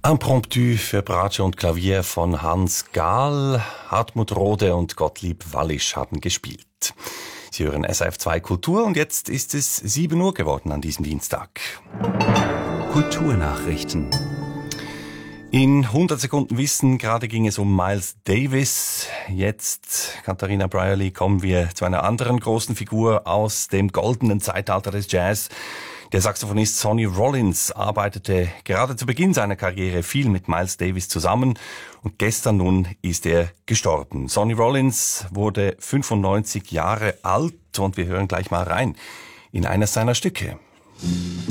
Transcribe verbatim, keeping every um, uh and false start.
Impromptu für Bratsche und Klavier von Hans Gahl, Hartmut Rode und Gottlieb Wallisch haben gespielt. Sie hören S R F zwei Kultur und jetzt ist es sieben Uhr geworden an diesem Dienstag. Kulturnachrichten. In hundert Sekunden Wissen, gerade ging es um Miles Davis. Jetzt, Katharina Brierley, kommen wir zu einer anderen großen Figur aus dem goldenen Zeitalter des Jazz. Der Saxophonist Sonny Rollins arbeitete gerade zu Beginn seiner Karriere viel mit Miles Davis zusammen und gestern nun ist er gestorben. Sonny Rollins wurde fünfundneunzig Jahre alt und wir hören gleich mal rein in eines seiner Stücke.